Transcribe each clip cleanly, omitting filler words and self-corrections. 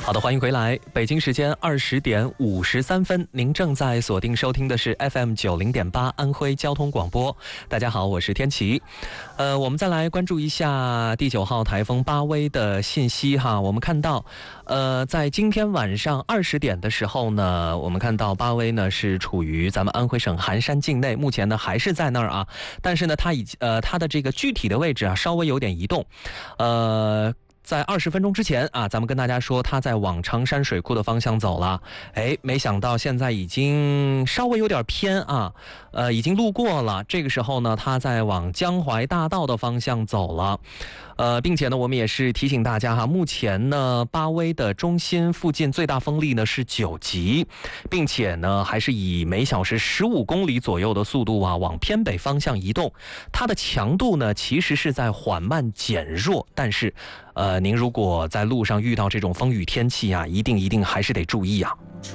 好的，欢迎回来。北京时间20点53分，您正在锁定收听的是 FM 90.8安徽交通广播。大家好，我是天琪。我们再来关注一下第9号台风巴威的信息哈。我们看到，在今天晚上20点的时候呢，我们看到巴威呢是处于咱们安徽省含山境内，目前呢还是在那儿啊，但是呢它的这个具体的位置啊稍微有点移动，在20分钟之前啊，咱们跟大家说它在往长山水库的方向走了，没想到现在已经稍微有点偏啊，已经路过了。这个时候呢，它在往江淮大道的方向走了。并且呢，我们也是提醒大家哈，目前呢，巴威的中心附近最大风力呢是9级，并且呢，还是以每小时15公里左右的速度啊，往偏北方向移动。它的强度呢，其实是在缓慢减弱，但是，您如果在路上遇到这种风雨天气啊，一定还是得注意啊。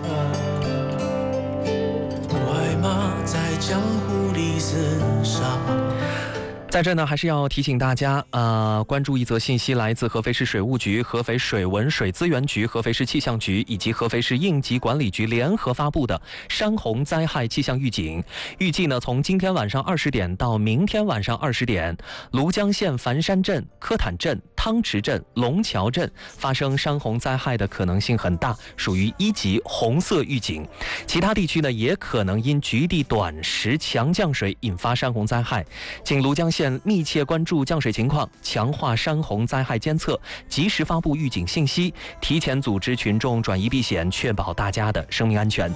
快马在江湖里厮杀。在这呢，还是要提醒大家，关注一则信息，来自合肥市水务局、合肥水文水资源局、合肥市气象局以及合肥市应急管理局联合发布的山洪灾害气象预警。预计呢，从今天晚上20点到明天晚上20点，庐江县繁山镇、科坦镇、汤池镇、龙桥镇发生山洪灾害的可能性很大，属于1级红色预警。其他地区呢，也可能因局地短时强降水引发山洪灾害。请庐江县密切关注降水情况，强化山洪灾害监测，及时发布预警信息，提前组织群众转移避险，确保大家的生命安全。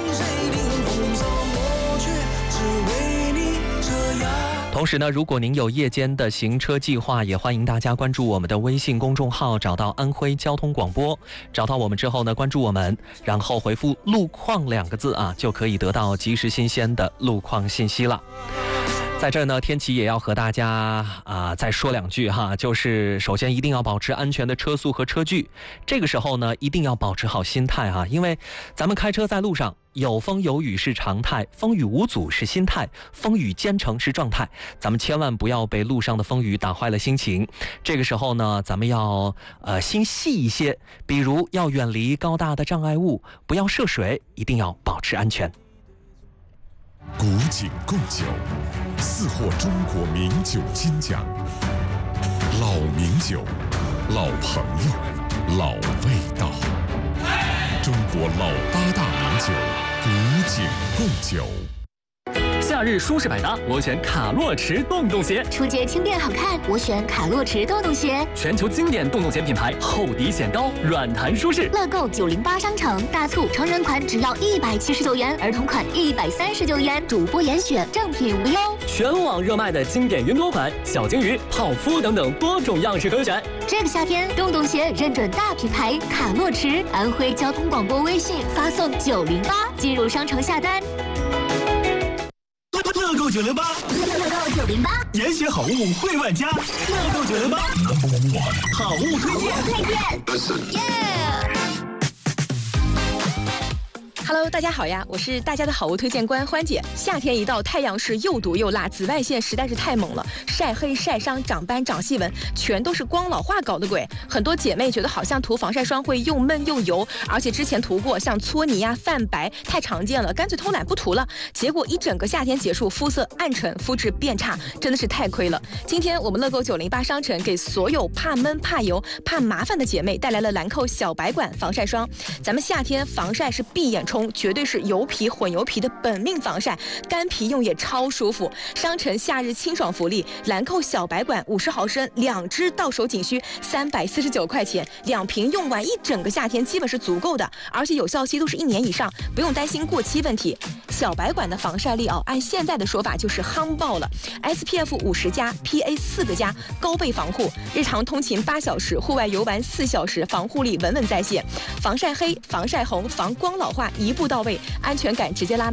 同时呢，如果您有夜间的行车计划，也欢迎大家关注我们的微信公众号，找到安徽交通广播，找到我们之后呢，关注我们，然后回复路况2个字啊，就可以得到及时新鲜的路况信息了。在这呢，天琪也要和大家再说2句哈，就是首先一定要保持安全的车速和车距，这个时候呢，一定要保持好心态哈，因为咱们开车在路上，有风有雨是常态，风雨无阻是心态，风雨兼程是状态，咱们千万不要被路上的风雨打坏了心情。这个时候呢，咱们要心细一些，比如要远离高大的障碍物，不要涉水，一定要保持安全。 古井贡酒，4获中国名酒金奖，老名酒，老朋友，老味道。中国老8大名酒，古井贡酒。 夏日舒适百搭，我选卡洛驰洞洞鞋。 出街轻便好看，我选卡洛驰洞洞鞋。 全球经典洞洞鞋品牌，厚底显高，软弹舒适。 乐购908商城大促，成人款只要179元，儿童款139元，主播严选，正品无忧。 全网热卖的经典云朵款、小金鱼、泡芙等等多种样式可选。 这个夏天，洞洞鞋认准大品牌卡洛驰，安徽交通广播微信发送908，进入商城下单。 乐购908， 乐购908， 严选好物惠万家。乐购908，好物推荐。 Hello， 大家好呀，我是大家的好物推荐官欢姐。夏天一到，太阳是又毒又辣，紫外线实在是太猛了，晒黑、晒伤、长斑、长细纹，全都是光老化搞的鬼。很多姐妹觉得好像涂防晒霜会又闷又油，而且之前涂过像搓泥呀、泛白太常见了，干脆偷懒不涂了。结果一整个夏天结束，肤色暗沉，肤质变差，真的是太亏了。今天我们乐购908商城给所有怕闷、怕油、怕麻烦的姐妹带来了兰蔻小白管防晒霜。咱们夏天防晒是闭眼冲，绝对是油皮混油皮的本命防晒，干皮用也超舒服。商城夏日清爽福利，兰蔻小白管50毫升2支到手仅需349块钱，2瓶用完一整个夏天基本是足够的，而且有效期都是1年以上，不用担心过期问题。小白管的防晒力按现在的说法就是夯爆了 ，SPF 50+，PA 4个+，高倍防护，日常通勤8小时，户外游玩4小时，防护力稳稳在线，防晒黑、防晒红、防光老化一步到位，安全感直接拉满。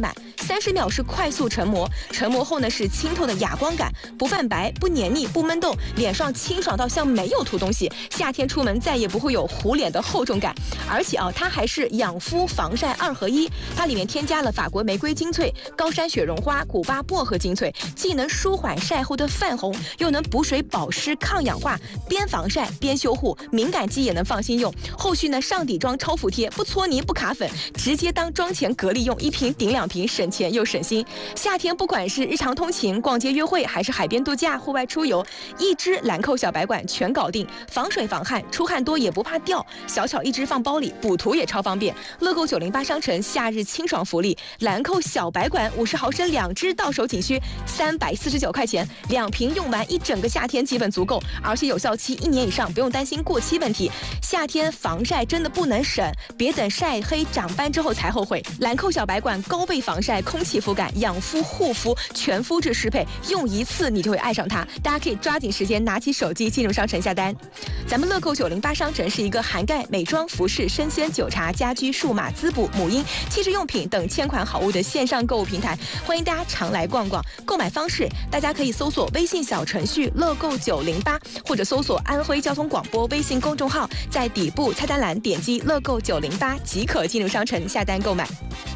30秒是快速成膜，成膜后呢是清透的哑光感，不泛白，不黏腻，不闷痘，脸上清爽到像没有涂东西。夏天出门再也不会有糊脸的厚重感。而且它还是养肤防晒2合1，它里面添加了法国玫瑰精粹、高山雪绒花、古巴薄荷精粹，既能舒缓晒后的泛红，又能补水保湿抗氧化，边防晒边修护，敏感肌也能放心用。后续呢上底妆超服帖，不搓泥不卡粉，直接当妆前隔离用，1瓶顶2瓶，省钱又省心。夏天不管是日常通勤、逛街约会，还是海边度假、户外出游，一支兰蔻小白管全搞定，防水防汗，出汗多也不怕掉，小巧一支放包里，补涂也超方便。乐购908商城夏日清爽福利，兰蔻小白管50毫升2支，到手仅需349块钱，2瓶用完1整个夏天基本足够，而且有效期1年以上，不用担心过期问题。夏天防晒真的不能省，别等晒黑长斑之后才后悔。兰蔻小白管高倍防晒、空气肤感、养肤护肤，全肤质适配，用一次你就会爱上它。大家可以抓紧时间拿起手机进入商城下单。咱们乐购908商城是一个涵盖美妆、服饰、生鲜、酒茶、家居、数码、滋补、母婴、汽车用品等1000款好物的线上购物平台，欢迎大家常来逛逛。购买方式，大家可以搜索微信小程序乐购908，或者搜索安徽交通广播微信公众号，在底部菜单栏点击乐购908即可进入商城下单购买。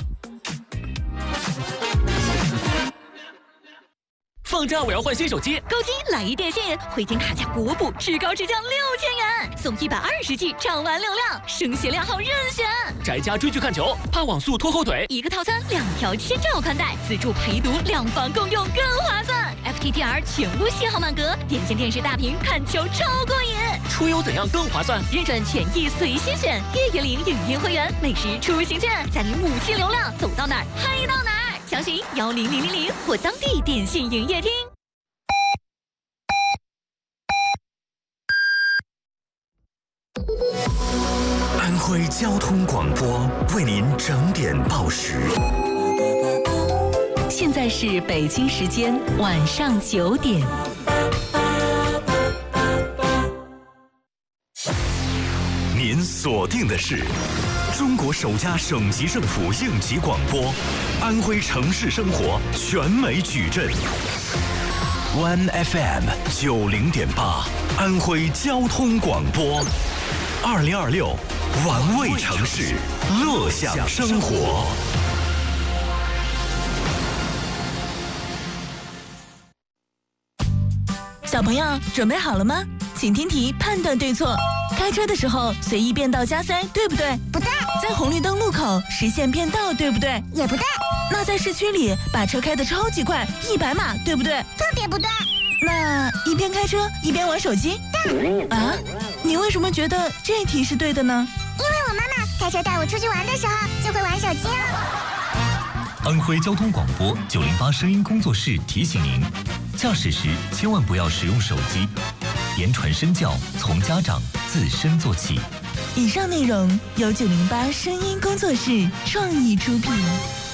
放假我要换新手机， 购机来一电信，回金卡价国补，至高至降6000元，送120G 畅玩流量，升鞋量号任选。 宅家追剧看球，怕网速拖后腿， 一个套餐2条千兆宽带，自助陪读，2房共用更划算。FTTR 全屋信号满格，点线电视大屏看球超过瘾。 出游怎样更划算？ 认准权益随心选，月月领影音会员，美食出行券，再领母亲流量，走到哪儿嗨到哪儿。详询10000或当地电信营业厅。 安徽交通广播为您整点报时。 现在是北京时间晚上9点。 您锁定的是中国首家省级政府应急广播，安徽城市生活全美矩阵。One FM 90.8，安徽交通广播，2026玩味城市，乐享生活。 小朋友准备好了吗？请听题，判断对错。开车的时候随意变道加塞，对不对？ 不对。 在红绿灯路口实现变道，对不对？ 也不对。 那在市区里把车开得超级快，100码，对不对？ 特别不对。 那一边开车一边玩手机？ 对。 啊？你为什么觉得这题是对的呢？ 因为我妈妈开车带我出去玩的时候就会玩手机啊。 安徽交通广播908声音工作室提醒您，驾驶时千万不要使用手机，言传身教从家长自身做起。 以上内容由908声音工作室创意出品。